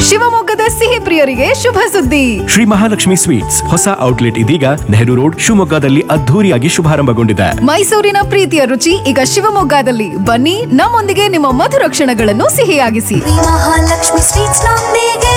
ಶಿವಮೊಗ್ಗದ ಸಿಹಿ ಪ್ರಿಯರಿಗೆ ಶುಭ ಸುದ್ದಿ. ಶ್ರೀ ಮಹಾಲಕ್ಷ್ಮಿ ಸ್ವೀಟ್ಸ್ ಹೊಸ ಔಟ್ಲೆಟ್ ಇದೀಗ ನೆಹರು ರೋಡ್ ಶಿವಮೊಗ್ಗದಲ್ಲಿ ಅದ್ಧೂರಿಯಾಗಿ ಶುಭಾರಂಭಗೊಂಡಿದೆ. ಮೈಸೂರಿನ ಪ್ರೀತಿಯ ರುಚಿ ಈಗ ಶಿವಮೊಗ್ಗದಲ್ಲಿ. ಬನ್ನಿ, ನಮ್ಮೊಂದಿಗೆ ನಿಮ್ಮ ಮಧುರ ಕ್ಷಣಗಳನ್ನು ಸಿಹಿಯಾಗಿಸಿ. ಮಹಾಲಕ್ಷ್ಮಿ ಸ್ವೀಟ್ಸ್ ನೊಂದಿಗೆ.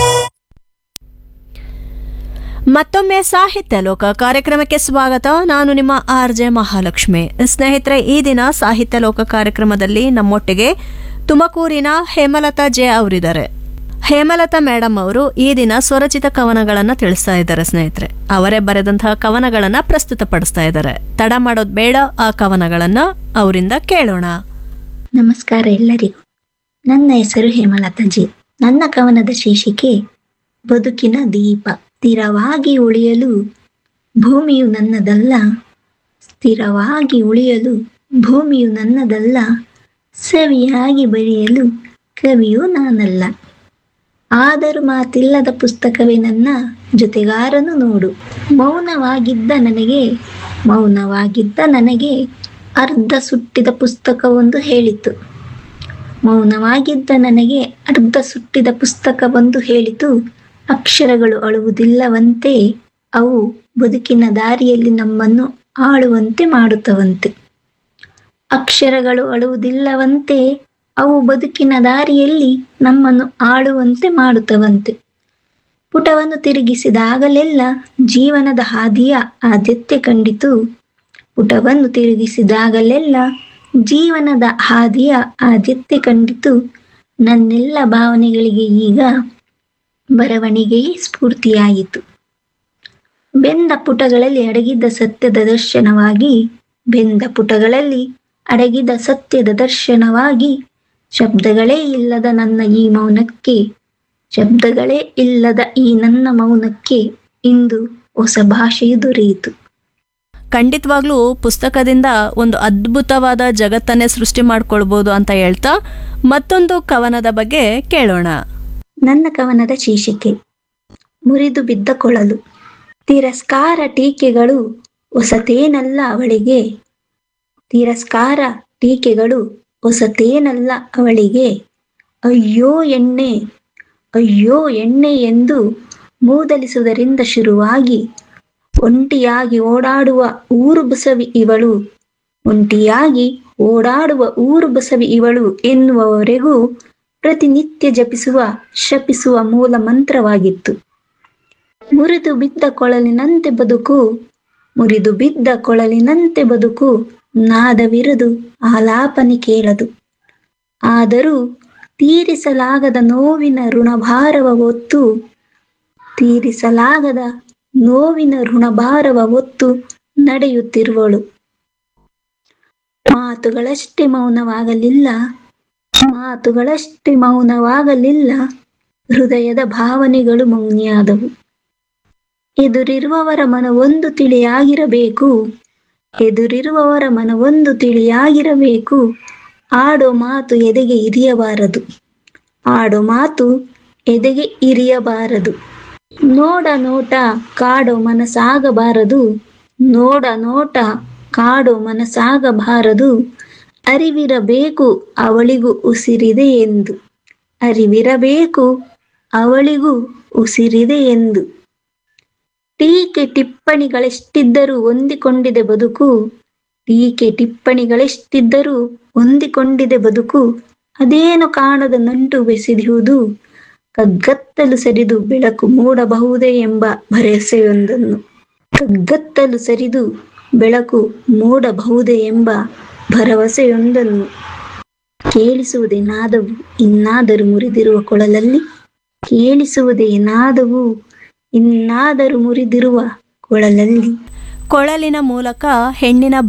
ಮತ್ತೊಮ್ಮೆ ಸಾಹಿತ್ಯ ಲೋಕ ಕಾರ್ಯಕ್ರಮಕ್ಕೆ ಸ್ವಾಗತ. ನಾನು ನಿಮ್ಮ RJ ಮಹಾಲಕ್ಷ್ಮಿ. ಸ್ನೇಹಿತರೆ, ಈ ದಿನ ಸಾಹಿತ್ಯ ಲೋಕ ಕಾರ್ಯಕ್ರಮದಲ್ಲಿ ನಮ್ಮೊಟ್ಟಿಗೆ ತುಮಕೂರಿನ ಹೇಮಲತಾ ಜೆ ಅವರಿದ್ದಾರೆ. ಹೇಮಲತಾ ಮೇಡಮ್ ಅವರು ಈ ದಿನ ಸ್ವರಚಿತ ಕವನಗಳನ್ನು ತಿಳಿಸ್ತಾ ಇದ್ದಾರೆ. ಸ್ನೇಹಿತರೆ, ಅವರೇ ಬರೆದಂತಹ ಕವನಗಳನ್ನು ಪ್ರಸ್ತುತಪಡಿಸ್ತಾ ಇದ್ದಾರೆ. ತಡ ಮಾಡೋದು ಬೇಡ, ಆ ಕವನಗಳನ್ನು ಅವರಿಂದ ಕೇಳೋಣ. ನಮಸ್ಕಾರ ಎಲ್ಲರಿಗೂ. ನನ್ನ ಹೆಸರು ಹೇಮಲತಾ ಜಿ. ನನ್ನ ಕವನದ ಶೀರ್ಷಿಕೆ ಬದುಕಿನ ದೀಪ. ಸ್ಥಿರವಾಗಿ ಉಳಿಯಲು ಭೂಮಿಯು ನನ್ನದಲ್ಲ, ಸ್ಥಿರವಾಗಿ ಉಳಿಯಲು ಭೂಮಿಯು ನನ್ನದಲ್ಲ, ಸವಿಯಾಗಿ ಬರೆಯಲು ಕವಿಯೂ ನಾನಲ್ಲ. ಆದರೂ ಮಾತಿಲ್ಲದ ಪುಸ್ತಕವೇ ನನ್ನ ಜೊತೆಗಾರನು ನೋಡು. ಮೌನವಾಗಿದ್ದ ನನಗೆ ಅರ್ಧ ಸುಟ್ಟಿದ ಪುಸ್ತಕವೊಂದು ಹೇಳಿತು. ಅಕ್ಷರಗಳು ಅಳುವುದಿಲ್ಲವಂತೆ, ಅವು ಬದುಕಿನ ದಾರಿಯಲ್ಲಿ ನಮ್ಮನ್ನು ಆಳುವಂತೆ ಮಾಡುತ್ತವಂತೆ. ಅಕ್ಷರಗಳು ಅಳುವುದಿಲ್ಲವಂತೆ, ಅವು ಬದುಕಿನ ದಾರಿಯಲ್ಲಿ ನಮ್ಮನ್ನು ಆಳುವಂತೆ ಮಾಡುತ್ತವಂತೆ. ಪುಟವನ್ನು ತಿರುಗಿಸಿದಾಗಲೆಲ್ಲ ಜೀವನದ ಹಾದಿಯ ಆದ್ಯತೆ ಕಂಡಿತು. ಪುಟವನ್ನು ತಿರುಗಿಸಿದಾಗಲೆಲ್ಲ ಜೀವನದ ಹಾದಿಯ ಆದ್ಯತೆ ಕಂಡಿತು. ನನ್ನೆಲ್ಲ ಭಾವನೆಗಳಿಗೆ ಈಗ ಬರವಣಿಗೆಯೇ ಸ್ಫೂರ್ತಿಯಾಯಿತು. ಬೆಂದ ಪುಟಗಳಲ್ಲಿ ಅಡಗಿದ್ದ ಸತ್ಯದ ದರ್ಶನವಾಗಿ ಶಬ್ದಗಳೇ ಇಲ್ಲದ ಈ ನನ್ನ ಮೌನಕ್ಕೆ ಇಂದು ಹೊಸ ಭಾಷೆಯು ದೊರೆಯಿತು. ಖಂಡಿತವಾಗ್ಲೂ ಪುಸ್ತಕದಿಂದ ಒಂದು ಅದ್ಭುತವಾದ ಜಗತ್ತನ್ನೇ ಸೃಷ್ಟಿ ಮಾಡ್ಕೊಳ್ಬೋದು ಅಂತ ಹೇಳ್ತಾ ಮತ್ತೊಂದು ಕವನದ ಬಗ್ಗೆ ಕೇಳೋಣ. ನನ್ನ ಕವನದ ಶೀರ್ಷಿಕೆ ಮುರಿದು ಬಿದ್ದ ಕೊಳಲು. ತಿರಸ್ಕಾರ ಟೀಕೆಗಳು ಹೊಸತೇನಲ್ಲ ಅವಳಿಗೆ. ಅಯ್ಯೋ ಎಣ್ಣೆ ಎಂದು ಮೂದಲಿಸುವುದರಿಂದ ಶುರುವಾಗಿ ಒಂಟಿಯಾಗಿ ಓಡಾಡುವ ಊರು ಬಸವಿ ಇವಳು ಎನ್ನುವವರೆಗೂ ಪ್ರತಿನಿತ್ಯ ಶಪಿಸುವ ಮೂಲ ಮಂತ್ರವಾಗಿತ್ತು. ಮುರಿದು ಬಿದ್ದ ಕೊಳಲಿನಂತೆ ಬದುಕು ನಾದವಿರದು ಆಲಾಪನೆ ಕೇಳದು. ಆದರೂ ತೀರಿಸಲಾಗದ ನೋವಿನ ಋಣಭಾರವ ಹೊತ್ತು ನಡೆಯುತ್ತಿರುವಳು. ಮಾತುಗಳಷ್ಟೇ ಮೌನವಾಗಲಿಲ್ಲ, ಹೃದಯದ ಭಾವನೆಗಳು ಮೌನಿಯಾದವು. ಎದುರಿರುವವರ ಮನವೊಂದು ತಿಳಿಯಾಗಿರಬೇಕು. ಆಡೋ ಮಾತು ಎದೆಗೆ ಇರಿಯಬಾರದು. ನೋಡ ನೋಟ ಕಾಡೋ ಮನಸಾಗಬಾರದು. ಅರಿವಿರಬೇಕು ಅವಳಿಗೂ ಉಸಿರಿದೆ ಎಂದು. ಟೀಕೆ ಟಿಪ್ಪಣಿಗಳೆಷ್ಟಿದ್ದರೂ ಹೊಂದಿಕೊಂಡಿದೆ ಬದುಕು. ಅದೇನು ಕಾಣದ ನಂಟು ಬೆಸೆದಿಹುದು. ಕಗ್ಗತ್ತಲು ಸರಿದು ಬೆಳಕು ಮೂಡಬಹುದೇ ಎಂಬ ಭರವಸೆಯೊಂದನ್ನು ಕೇಳಿಸುವುದೇ ನಾದವು ಇನ್ನಾದರೂ ಮುರಿದಿರುವ ಕೊಳಲಲ್ಲಿ. ಕೊಳಲಿನ ಮೂಲಕ ಹೆಣ್ಣಿನ